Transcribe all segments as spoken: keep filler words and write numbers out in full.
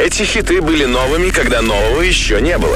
Эти хиты были новыми, когда нового еще не было.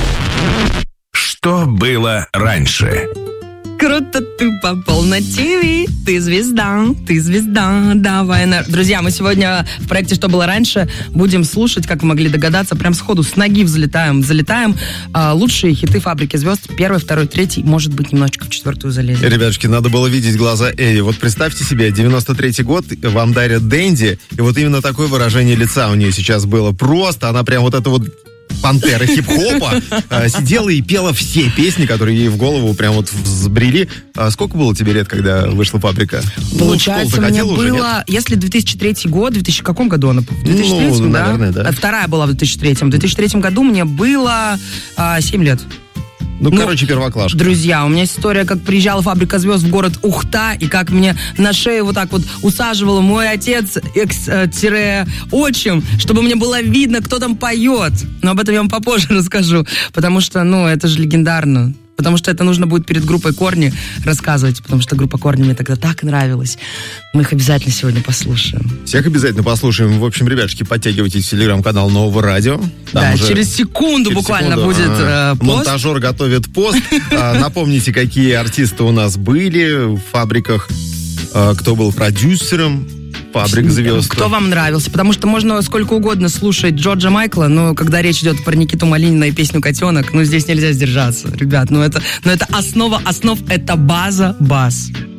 Что было раньше? Круто ты попал на ТВ, ты звезда, ты звезда, давай. На... Друзья, мы сегодня в проекте «Что было раньше» будем слушать, как вы могли догадаться, прям сходу с ноги взлетаем, залетаем. А, лучшие хиты «Фабрики звезд», первый, второй, третий, может быть, немножечко в четвертую залезем. Ребятушки, надо было видеть глаза Эви. Вот представьте себе, девяносто третий год, вам дарят Дэнди, и вот именно такое выражение лица у нее сейчас было. Просто она прям вот это вот... пантера хип-хопа, а, сидела и пела все песни, которые ей в голову прям вот взбрели. А сколько было тебе лет, когда вышла «Фабрика»? Получается, ну, мне было, уже, если две тысячи третий год, в две тысячи каком году она? В две тысячи третьем, ну, да? наверное, да. Вторая была в две тысячи третьем. В две тысячи третьем году мне было а, семь лет. Ну, ну, короче, первоклашка. Друзья, у меня есть история, как приезжала «Фабрика звезд» в город Ухта, и как мне на шею вот так вот усаживал мой отец, экс-отчим, чтобы мне было видно, кто там поет. Но об этом я вам попозже расскажу, потому что, ну, это же легендарно. Потому что это нужно будет перед группой «Корни» рассказывать, потому что группа «Корни» мне тогда так нравилась. Мы их обязательно сегодня послушаем. Всех обязательно послушаем. В общем, ребятушки, подтягивайтесь в телеграм-канал Нового радио. Там да, уже через секунду через буквально секунду, будет а, пост. Монтажер готовит пост. Напомните, какие артисты у нас были в «Фабриках», кто был продюсером «Фабрик звезд». Кто вам нравился? Потому что можно сколько угодно слушать Джорджа Майкла, но когда речь идет про Никиту Малинина и песню «Котенок», ну здесь нельзя сдержаться, ребят. Ну это, ну это основа основ, это база баз.